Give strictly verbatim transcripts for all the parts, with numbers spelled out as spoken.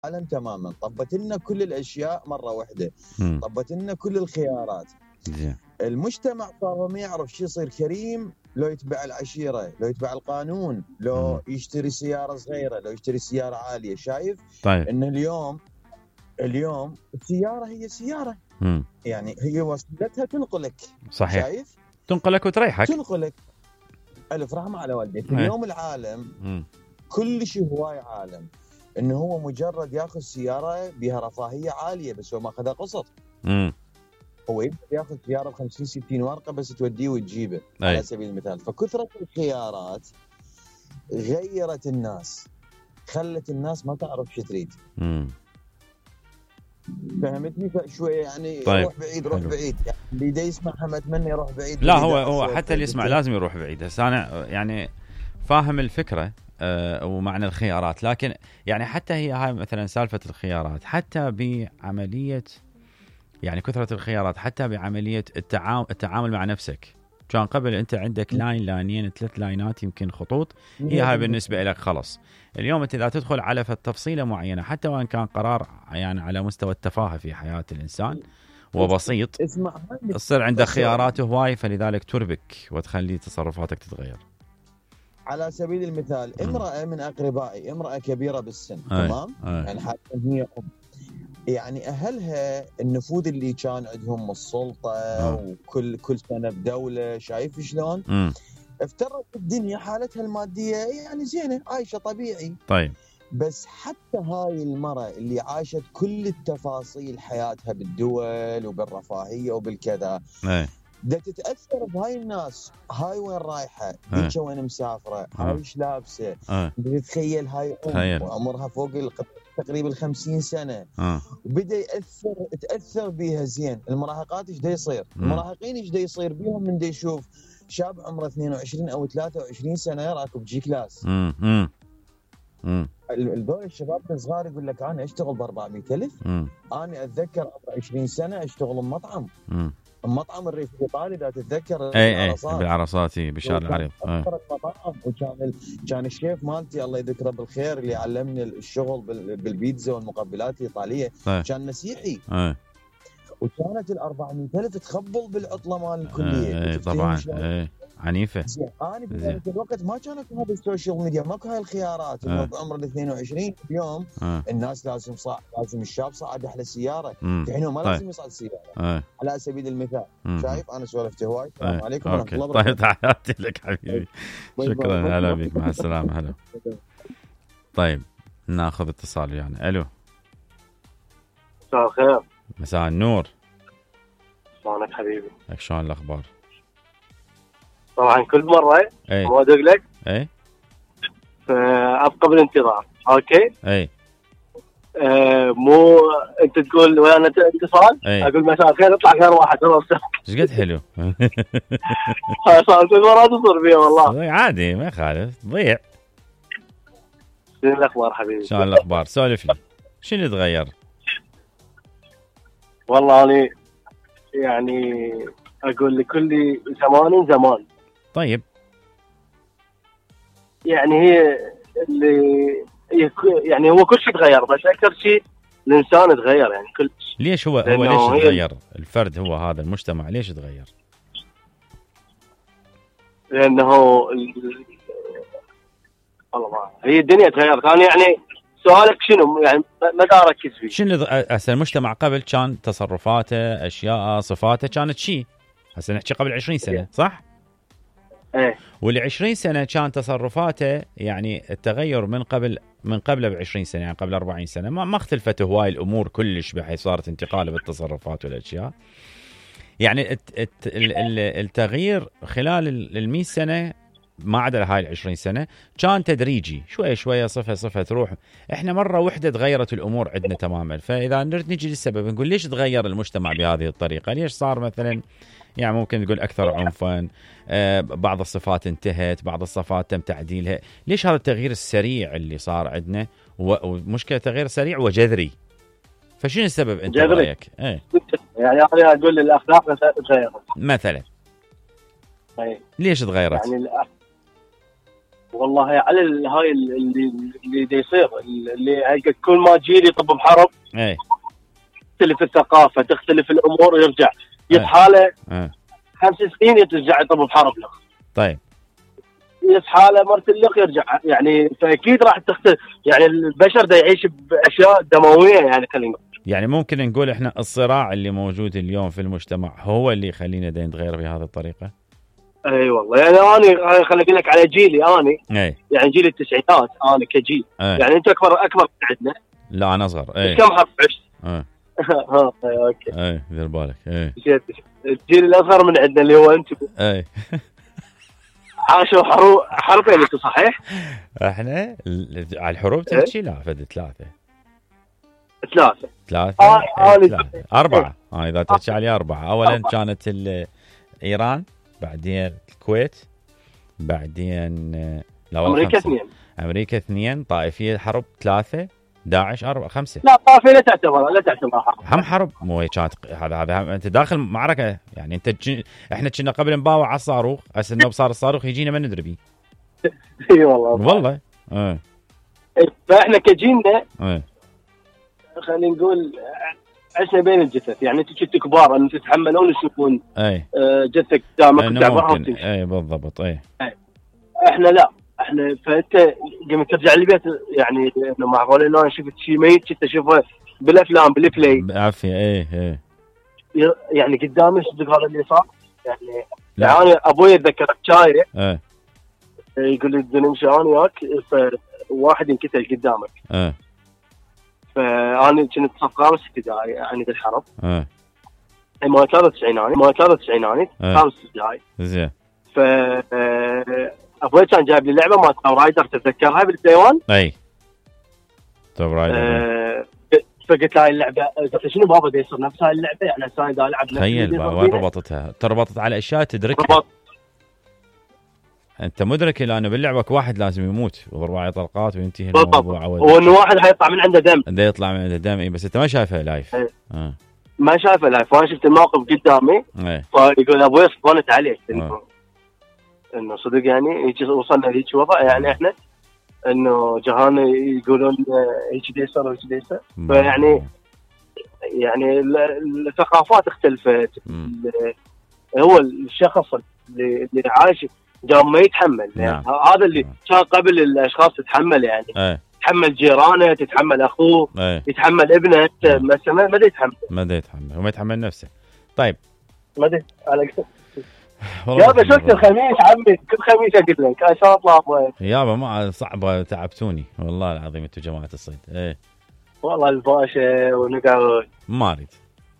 العالم تماما، طبت لنا كل الاشياء مره واحده، مم. طبت لنا كل الخيارات. زين. المجتمع صار ما يعرف شو يصير كريم لو يتبع العشيره، لو يتبع القانون، لو مم. يشتري سياره صغيره، لو يشتري سياره عاليه. شايف طيب. ان اليوم اليوم السياره هي سياره، مم. يعني هي وسيلتها تنقلك. صحيح. شايف تنقلك وتريحك. تنقلك. الف رحمه على والديك. أي. اليوم العالم مم. كل شيء هواي عالم انه هو مجرد ياخذ سياره بها رفاهيه عاليه، بس هو ما اخذها قسط. مم. هو يقدر ياخذ سياره ب خمسين ستين ورقه بس توديه وتجيبه. أي. على سبيل المثال، فكثره الخيارات غيرت الناس، خلت الناس ما تعرف شو تريد. مم. فهمتني شويه يعني؟ طيب. روح بعيد روح حلو. بعيد، يعني اللي يدا يسمعها ما اتمنى يروح بعيد. لا اللي هو يدا هو أصوات حتى اللي يسمع فيديو. لازم يروح بعيد. هسه انا يعني فاهم الفكره أه ومعنى الخيارات، لكن يعني حتى هي هاي مثلا سالفه الخيارات حتى بعمليه، يعني كثره الخيارات حتى بعمليه التعامل التعامل مع نفسك. كان قبل انت عندك لاين لاينين ثلاث لاينات يمكن خطوط، هي هاي بالنسبه لك خلص. اليوم انت اذا تدخل على تفصيله معينه حتى وان كان قرار يعني على مستوى التفاهه في حياه الانسان وبسيط، اسمع هاي تصير عنده خيارات هواي، فلذلك تربك وتخلي تصرفاتك تتغير. على سبيل المثال، مم. امرأة من أقربائي، امرأة كبيرة بالسن، أي. تمام؟ أي. يعني حتى هي أم، يعني أهلها النفوذ اللي كان عندهم السلطة آه. وكل كل سنة بدولة، شايف شلون؟ مم. افترضت الدنيا حالتها المادية يعني زينة، عايشة طبيعي. طيب. بس حتى هاي المرأة اللي عاشت كل التفاصيل حياتها بالدول وبالرفاهية وبالكذا، اي. دا تتاثر بهاي الناس. هاي وين رايحه؟ ديك وين مسافره؟ هاي ايش لابسه؟ اي. تتخيل هاي تخيل. ام وعمرها فوق تقريبا الخمسين سنه، اه. وبدا ياثر تاثر بيها. زين المراهقات ايش دا يصير؟ مم. المراهقين ايش دا يصير بيهم من دا يشوف شاب عمره اثنين وعشرين او ثلاثة وعشرين سنه راكب جي كلاس. امم امم امم الدول الشباب الصغار يقول لك انا اشتغل ب أربعمية ألف. امم انا اتذكر عمري عشرين سنه اشتغل بمطعم، امم مطعم الريف الايطالي، اذا تتذكر اي اي بالعرصات بالشارع العريض. اي. وكان ال... كان الشيف مالتي الله يذكره بالخير اللي علمني الشغل بال... بالبيتزا والمقبلات الايطاليه، طيب. كان مسيحي. اي. وكانت ال أربعمية ألف تخبل بالعطله مال الكليه. اي طبعا. اي عنيفه. انا في ذلك الوقت ما كانت هذه السوشيال ميديا، ماكو هاي الخيارات. انه بعمر ال اثنين وعشرين اليوم أه. الناس لازم صع... لازم الشاب صعد احلى سياره، الحين ما طيب. لازم يصعد سياره. أه. على سبيل المثال. مم. شايف انا سولفت هواي. السلام أه. عليكم ورحمه الله طيب وبركاته. تحياتي لك حبيبي. شكرا. هلا بك. مع السلامه. هلا. طيب ناخذ اتصال يعني. الو. مساء الخير. مساء النور. شلونك حبيبي؟ لك شلون الاخبار؟ طبعا كل مره اي ما ادق لك اي فابقى بالانتظار. اوكي. اي آه مو انت تقول وانا اتصال اقول مساء الخير يطلع غير واحد. خلاص ايش قد حلو. صار كل مره تصير فيها والله. عادي ما يخالف تضيع. شنو الاخبار حبيبي؟ شلون الاخبار؟ سولف لي شنو تغير؟ والله انا يعني اقول لكل زمان زمان. طيب يعني هي اللي يعني هو كل شيء تغير، بس اكثر شيء الانسان تغير يعني كل شيء. ليش هو هو ليش تغير؟ الفرد هو هذا المجتمع ليش تغير؟ لانه والله ما هي الدنيا تغيرت. انا يعني سؤالك شنو يعني ما دا اركز فيه. شنو هسه المجتمع قبل كان تصرفاته اشياء صفاته كانت شيء، هسه نحكي قبل عشرين سنه صح؟ ايه. والعشرين سنه كان تصرفاته يعني التغير من قبل من قبله بعشرين سنه، يعني قبل أربعين سنه ما ما اختلفت هواي الامور كلش بحيث صارت انتقال بالتصرفات والاشياء. يعني التغيير خلال المئة سنه ما عدا هاي العشرين سنة كان تدريجي شوية شوية صفة صفة تروح. احنا مرة واحدة تغيرت الأمور عندنا تماما. فإذا نريد نجي للسبب نقول ليش تغير المجتمع بهذه الطريقة؟ ليش صار مثلا يعني ممكن نقول أكثر عنفا، آه بعض الصفات انتهت، بعض الصفات تم تعديلها. ليش هذا التغيير السريع اللي صار عندنا؟ ومشكلة تغيير سريع وجذري. فشنو السبب انت رأيك؟ ايه يعني انا اقول الاخلاق تغيرت مثلا. طيب ليش تغيرت؟ يعني والله على ال- هاي ال- اللي اللي دا يصير اللي هاي كل ما جيل يطب بحرب اي تختلف الثقافه تختلف الامور يرجع إيه. يتحاله اه خمس سنين يرجع يطب بحرب له طيب يصحى مرت اللق يرجع يعني فاكيد راح تختلف يعني البشر دا يعيش باشياء دمويه يعني خلينا نقول. يعني ممكن نقول احنا الصراع اللي موجود اليوم في المجتمع هو اللي يخلينا دا نتغير بهذه الطريقه. اي أيوة والله يعني انا خليني اقول لك على جيلي انا اي يعني جيل التسعينات انا كجيل أي. يعني انت اكبر اكبر من عندنا لا انا اصغر. اي كم حرب عشت؟ اه ها اوكي اي دير بالك. اي الجيل الاصغر من عندنا اللي هو انتم اي عاشوا حروب حربين انتم صحيح؟ احنا ال- على الحروب تحكي لا فد ثلاثه ثلاثه ثلاثه آه، إيه، آه، ثلاثة. اربعه اه اذا تحكي علي اربعه. اولا كانت ال- ايران، بعدين الكويت، بعدين آه، لا والله امريكا خمسة. اثنين امريكا اثنين، طائفيه حرب ثلاثه، داعش اربعه، خمسه. لا طافيه لا تعتبر لا تعتبر حرب هم حرب مو هي كانت هذا هذا هم- انت داخل معركه يعني انت تج... احنا كنا قبل نباوع على الصاروخ، هسه انه صار الصاروخ يجينا ما ندري بيه. اي والله والله اه فاحنا كجيلنا اه خلينا نقول عشنا بين الجثث يعني انتم كنتوا كبار ان تتحملون تشوفون اي آه، جثك قدامك انه تعبرها ممكن. وتمشي. اي بالضبط. اي احنا لا احنا فانت قبل ترجع البيت يعني انه معقول انه انا شفت شيء ميت كنت اشوفه بالافلام بالبلاي بعافيه. اي اي يعني قدامي صدق هذا اللي صار يعني لا. يعني انا ابوي اتذكر شاي اي يقول لي بدنا نمشي انا وياك فواحد ينقتل قدامك اي فانا كنت صف خامس ابتدائي يعني بالحرب اي ما ثلاثة وتسعين ما ثلاثة وتسعين إيه. خامس ابتدائي زين. ف آه، ابوي كان جايب لي لعبه مال تاو رايدر تتذكرها بالديوان اي توب رايدر. آه، فقلت له هاي اللعبه قلت له شنو بابا دا يصير نفس هاي اللعبه يعني هسه انا دا العب نفس تخيل اللي بقى يصير وين فيها. ربطتها؟ تربطت على اشياء تدركها. ربط انت مدرك الى انه باللعبه واحد لازم يموت وضربه طلقات وينتهي بالضبط. الموضوع. وانه واحد حيطلع من عنده دم ده يطلع من الدم. بس انت ما شايفها لايف. إيه. اه ما شايفه لايف وانا شفت الموقف قدامي اي فيقول ابوي صدمت عليك آه. انه انه صدق يعني هيك وصلنا لهيك وضع يعني احنا انه جهانا يقولون آه، هيك دا يصير وهيك دا يصير فيعني يعني ال- الثقافات اختلفت مم. ال- هو الشخص اللي, اللي عايش قام ما يتحمل يعني نعم. هذا اللي نعم. كان قبل الاشخاص تتحمل يعني اي تتحمل جيرانه تتحمل اخوه اي يتحمل ابنه نعم. بس ما ما دا يتحمل ما دا يتحمل وما يتحمل نفسه. طيب ما دا على والله يابا شفت الخميس عمي كل خميس اقول لك عشان اطلع أبوي. يابا ما صعبه تعبتوني والله العظيم انتم جماعه الصيد. ايه والله الباشا ونقعد ما اريد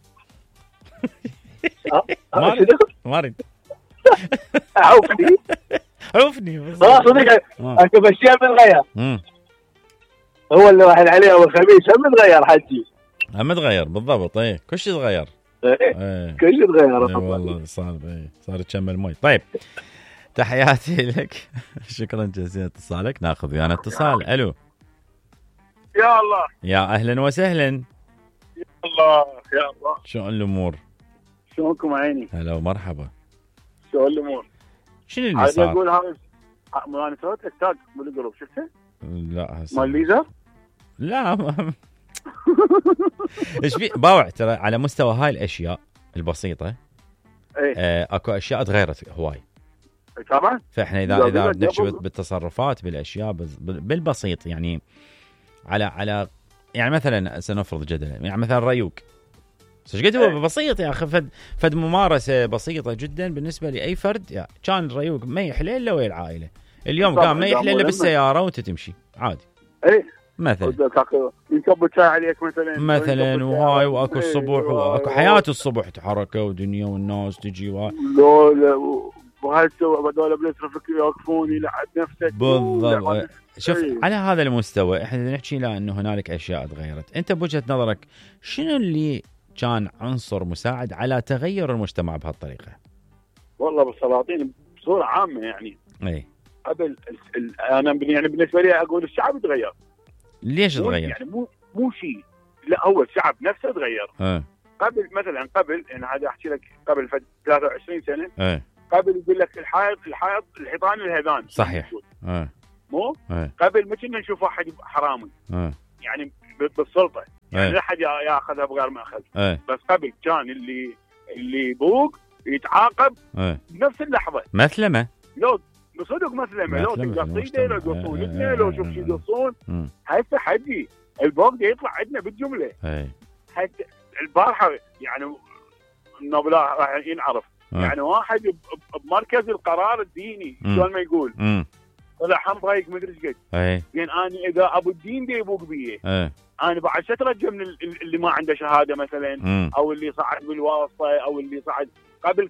ها؟ ما ها، أريد. شنو؟ ما اريد عوفني عوفني خلاص صدق اكو اشياء بتغير امم هو اللي راح عليه يوم الخميس هم تغير حجي هم تغير بالضبط. ايه كل شيء تغير. إيه، ايه كل شيء تغير إيه والله صار ايه صار تشمل مي. طيب تحياتي لك شكرا جزيلا اتصالك. ناخذ ويانا اتصال. الو يا الله يا اهلا وسهلا. الله يا الله شلون الامور؟ شلونكم عيني؟ هلا ومرحبا. شو الامور؟ شنو اللي عايز صار؟ اقول هذا انا سويت تاج بالقلوب شفته؟ لا هسه مال ليزر؟ لا ما- ايش في باوع ترى على مستوى هاي الاشياء البسيطه ايه آه، اكو اشياء تغيرت هواي. طبعا فاحنا اذا لا، اذا قبل- نحكي قبل- بالتصرفات بالاشياء بز- بالبسيط يعني على على يعني مثلا سنفرض جدلا يعني مثلا ريوق ايش قد هو إيه. بسيط يا اخي فد فد ممارسه بسيطه جدا بالنسبه لاي فرد يعني كان الريوق ما يحلى الا ويا العائله. اليوم طبعاً، قام ما يحلى الا مهمة. بالسياره وانت تمشي عادي ايه مثلا يكب شاي عليك مثلا مثلا وهاي واكو إيه، الصبح وهاي- واكو حياه الصبح حركه ودنيا والناس تجي وهاي. لولا وهاي تسوي هذول بالترافيك يوقفون يلعب نفسك بالضبط. شوف إيه. على هذا المستوى احنا نحكي لا انه هنالك اشياء تغيرت. انت بوجهه نظرك شنو اللي كان عنصر مساعد على تغير المجتمع بهالطريقه؟ والله بالسلاطين بصوره عامه يعني اي قبل ال- ال- انا بن- يعني بالنسبه لي اقول الشعب تغير ليش مو- تغير؟ يعني مو مو شيء لا هو الشعب نفسه تغير اه قبل مثلا قبل يعني هذا احكي لك قبل فد- ثلاثة وعشرين سنه اه قبل يقول لك الحائط الحائط الحيطان الهذان صحيح. اه مو ايه قبل ما كنا نشوف واحد حرامي ايه يعني ب- بالسلطه يعني ايه لا حد يا- ياخذها بغير ما اخذ، ايه بس قبل كان اللي اللي يبوق يتعاقب ايه بنفس اللحظه. مثلمه. لو بصدق مسلمه لو مثلمة في تقص ايده لو المجتمع. يقصون إيه اثنين إيه لو إيه شوف إيه شو إيه. يقصون. مم. هاي تحدي البوق ده يطلع عندنا بالجمله. ايه حتى البارحه يعني انه بلا راح ينعرف إيه. يعني واحد ب- ب- بمركز القرار الديني مم. شلون ما يقول امم طلع حم ضيق مدري ايش قد. ايه يعني انا اذا ابو الدين ده يبوق بيه ايه انا بعد اترجى من ال- اللي ما عنده شهاده مثلا امم او اللي صعد بالواسطه او اللي صعد قبل